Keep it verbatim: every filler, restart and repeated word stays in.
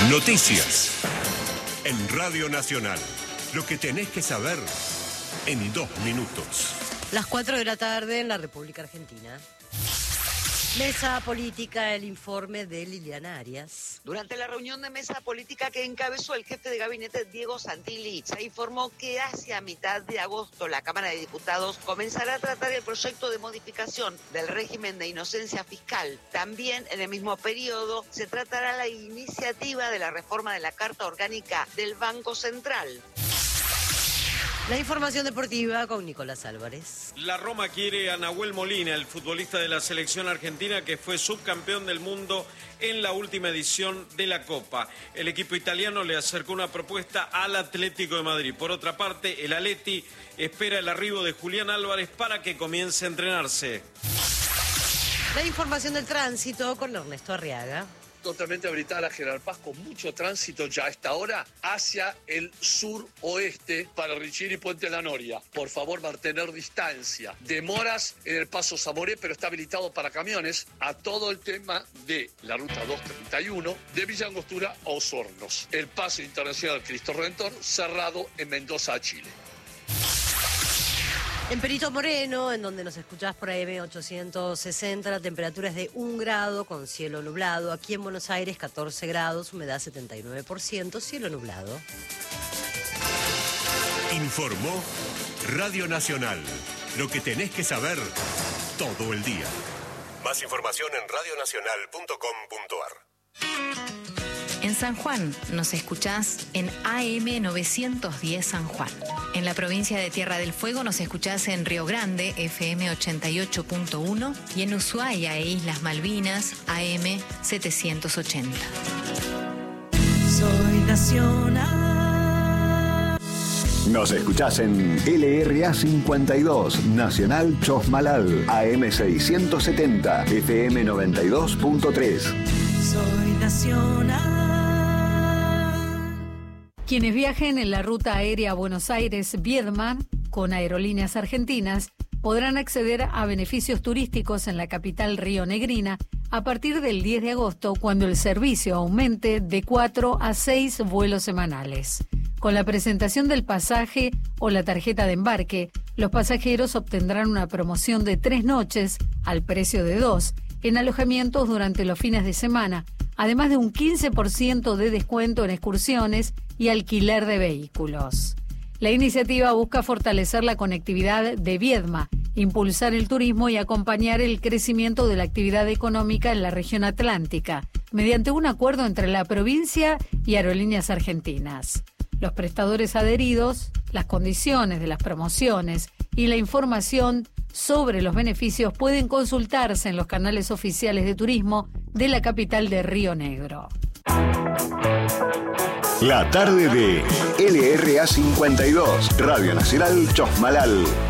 Noticias. En Radio Nacional. Lo que tenés que saber en dos minutos. Las cuatro de la tarde en la República Argentina. Mesa Política, el informe de Liliana Arias. Durante la reunión de mesa política que encabezó el jefe de gabinete Diego Santilli, se informó que hacia mitad de agosto la Cámara de Diputados comenzará a tratar el proyecto de modificación del régimen de inocencia fiscal. También en el mismo periodo se tratará la iniciativa de la reforma de la Carta Orgánica del Banco Central. La información deportiva con Nicolás Álvarez. La Roma quiere a Nahuel Molina, el futbolista de la selección argentina que fue subcampeón del mundo en la última edición de la Copa. El equipo italiano le acercó una propuesta al Atlético de Madrid. Por otra parte, el Atleti espera el arribo de Julián Álvarez para que comience a entrenarse. La información del tránsito con Ernesto Arriaga. Totalmente habilitada la General Paz con mucho tránsito ya a esta hora hacia el sur-oeste para Richiri y Puente La Noria. Por favor, mantener distancia. Demoras en el paso Zamoré, pero está habilitado para camiones a todo el tema de la ruta doscientos treinta y uno de Villa Angostura a Osornos. El paso internacional Cristo Redentor cerrado en Mendoza, Chile. En Perito Moreno, en donde nos escuchás por A M ochocientos sesenta, la temperatura es de un grado con cielo nublado. Aquí en Buenos Aires, catorce grados, humedad setenta y nueve por ciento, cielo nublado. Informó Radio Nacional. Lo que tenés que saber todo el día. Más información en radio nacional punto com punto a r. En San Juan nos escuchás en A M novecientos diez San Juan. En la provincia de Tierra del Fuego nos escuchás en Río Grande, F M ochenta y ocho punto uno, y en Ushuaia e Islas Malvinas, A M setecientos ochenta. Soy nacional. Nos escuchás en L R A cincuenta y dos, Nacional Chosmalal, A M seiscientos setenta, F M noventa y dos punto tres. Soy nacional. Quienes viajen en la ruta aérea Buenos Aires-Viedma con Aerolíneas Argentinas podrán acceder a beneficios turísticos en la capital rionegrina a partir del diez de agosto, cuando el servicio aumente de cuatro a seis vuelos semanales. Con la presentación del pasaje o la tarjeta de embarque, los pasajeros obtendrán una promoción de tres noches al precio de dos en alojamientos durante los fines de semana, además de un quince por ciento de descuento en excursiones y alquiler de vehículos. La iniciativa busca fortalecer la conectividad de Viedma, impulsar el turismo y acompañar el crecimiento de la actividad económica en la región atlántica, mediante un acuerdo entre la provincia y Aerolíneas Argentinas. Los prestadores adheridos, las condiciones de las promociones y la información sobre los beneficios pueden consultarse en los canales oficiales de turismo de la capital de Río Negro. La tarde de L R A cincuenta y dos, Radio Nacional Chosmalal.